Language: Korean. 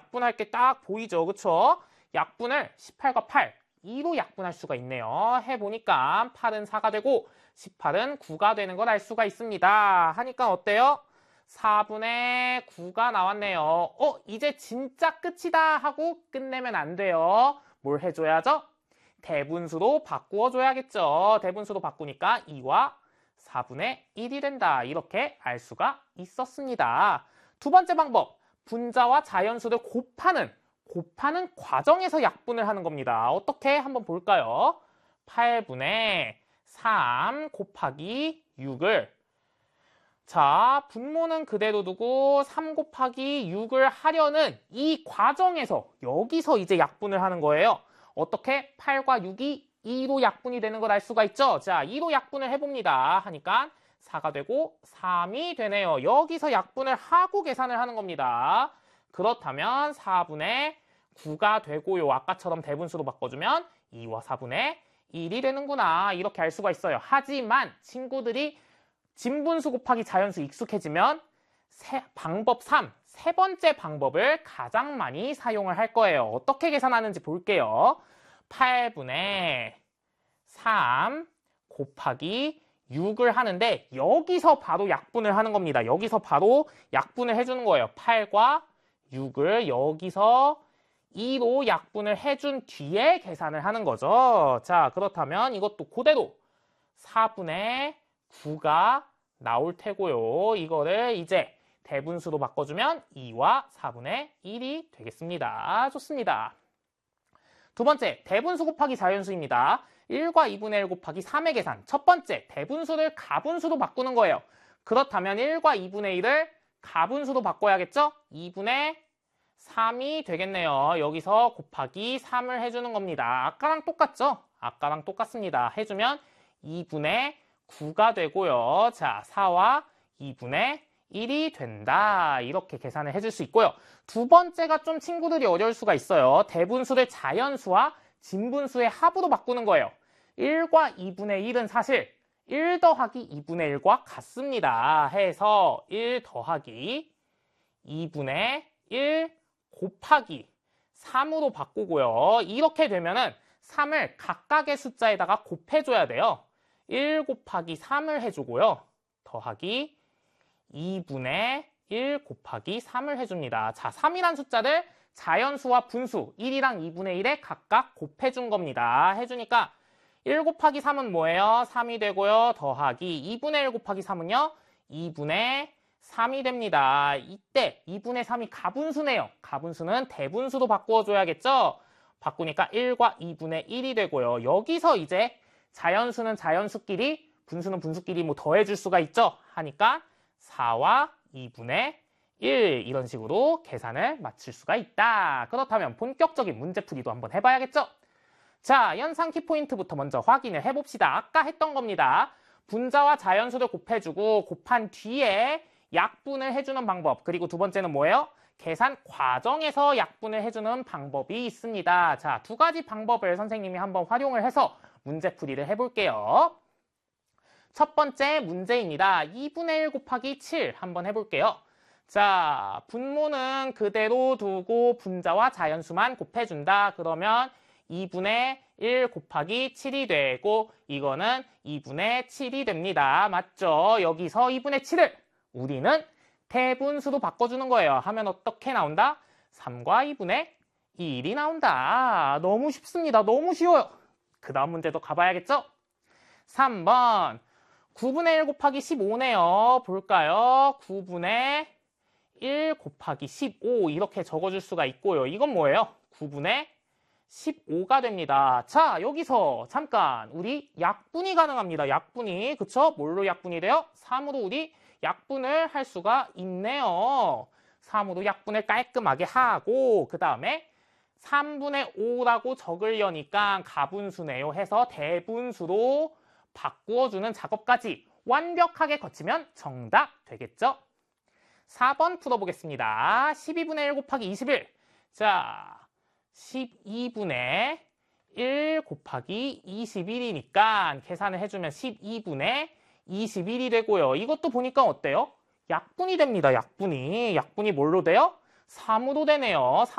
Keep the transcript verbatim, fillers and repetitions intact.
약분할 게 딱 보이죠? 그쵸? 약분을 십팔과 팔, 이로 약분할 수가 있네요. 해보니까 팔은 사가 되고 십팔은 구가 되는 걸 알 수가 있습니다. 하니까 어때요? 사분의 구가 나왔네요. 어, 이제 진짜 끝이다 하고 끝내면 안 돼요. 뭘 해줘야죠? 대분수로 바꾸어 줘야겠죠. 대분수로 바꾸니까 이와 사분의 일이 된다. 이렇게 알 수가 있었습니다. 두 번째 방법, 분자와 자연수를 곱하는 곱하는 과정에서 약분을 하는 겁니다. 어떻게 한번 볼까요? 팔분의 삼 곱하기 육을 자, 분모는 그대로 두고 삼 곱하기 육을 하려는 이 과정에서 여기서 이제 약분을 하는 거예요. 어떻게? 팔과 육이 이로 약분이 되는 걸 알 수가 있죠? 자, 이로 약분을 해봅니다. 하니까 사가 되고 삼이 되네요. 여기서 약분을 하고 계산을 하는 겁니다. 그렇다면 사분의 구가 되고요. 아까처럼 대분수로 바꿔주면 이와 사분의 일이 되는구나. 이렇게 알 수가 있어요. 하지만 친구들이 진분수 곱하기 자연수 익숙해지면 세, 방법 삼, 세 번째 방법을 가장 많이 사용을 할 거예요. 어떻게 계산하는지 볼게요. 팔분의 삼 곱하기 육을 하는데 여기서 바로 약분을 하는 겁니다. 여기서 바로 약분을 해주는 거예요. 팔과 육을 여기서 이로 약분을 해준 뒤에 계산을 하는 거죠. 자, 그렇다면 이것도 그대로 사분의 구가 나올 테고요. 이거를 이제 대분수로 바꿔주면 이와 사분의 일이 되겠습니다. 좋습니다. 두 번째, 대분수 곱하기 자연수입니다. 일과 이분의 일 곱하기 삼의 계산. 첫 번째, 대분수를 가분수로 바꾸는 거예요. 그렇다면 일과 이분의 일을 가분수로 바꿔야겠죠? 이분의 삼이 되겠네요. 여기서 곱하기 삼을 해주는 겁니다. 아까랑 똑같죠? 아까랑 똑같습니다. 해주면 이분의 구가 되고요. 자, 사와 이분의 일이 된다. 이렇게 계산을 해줄 수 있고요. 두 번째가 좀 친구들이 어려울 수가 있어요. 대분수를 자연수와 진분수의 합으로 바꾸는 거예요. 일과 이분의 일은 사실 일 더하기 이분의 일과 같습니다. 해서 일 더하기 이분의 일 곱하기 삼으로 바꾸고요. 이렇게 되면은 삼을 각각의 숫자에다가 곱해줘야 돼요. 일 곱하기 삼을 해주고요. 더하기 이분의 일 곱하기 삼을 해줍니다. 자, 삼이란 숫자를 자연수와 분수 일이랑 이분의 일에 각각 곱해준 겁니다. 해주니까 일 곱하기 삼은 뭐예요? 삼이 되고요. 더하기 이분의 일 곱하기 삼은요? 이분의 삼이 됩니다. 이때 이분의 삼이 가분수네요. 가분수는 대분수로 바꾸어줘야겠죠? 바꾸니까 일과 이분의 일이 되고요. 여기서 이제 자연수는 자연수끼리, 분수는 분수끼리 뭐 더해줄 수가 있죠? 하니까 사와 이분의 일 이런 식으로 계산을 맞출 수가 있다. 그렇다면 본격적인 문제풀이도 한번 해봐야겠죠? 자, 연상 키포인트부터 먼저 확인을 해봅시다. 아까 했던 겁니다. 분자와 자연수를 곱해주고 곱한 뒤에 약분을 해주는 방법. 그리고 두 번째는 뭐예요? 계산 과정에서 약분을 해주는 방법이 있습니다. 자, 두 가지 방법을 선생님이 한번 활용을 해서 문제풀이를 해볼게요. 첫 번째 문제입니다. 이분의 일 곱하기 칠 한번 해볼게요. 자, 분모는 그대로 두고 분자와 자연수만 곱해준다. 그러면 이분의 일 곱하기 칠이 되고 이거는 이분의 칠이 됩니다. 맞죠? 여기서 이분의 칠을 우리는 대분수로 바꿔주는 거예요. 하면 어떻게 나온다? 삼과 이분의 일이 나온다. 너무 쉽습니다. 너무 쉬워요. 그 다음 문제도 가봐야겠죠? 삼 번 구분의 일 곱하기 십오네요. 볼까요? 구분의 일 곱하기 십오 이렇게 적어줄 수가 있고요. 이건 뭐예요? 구분의 십오가 됩니다. 자, 여기서 잠깐 우리 약분이 가능합니다. 약분이. 그쵸? 뭘로 약분이 돼요? 삼으로 우리 약분을 할 수가 있네요. 삼으로 약분을 깔끔하게 하고 그 다음에 삼분의 오라고 적으려니까 가분수네요 해서 대분수로 바꾸어주는 작업까지 완벽하게 거치면 정답 되겠죠? 사 번 풀어보겠습니다. 십이분의 일 곱하기 이십일. 자, 십이분의 일 곱하기 이십일이니까 계산을 해주면 십이분의 이십일이 되고요. 이것도 보니까 어때요? 약분이 됩니다. 약분이. 약분이 뭘로 돼요? 삼으로 되네요.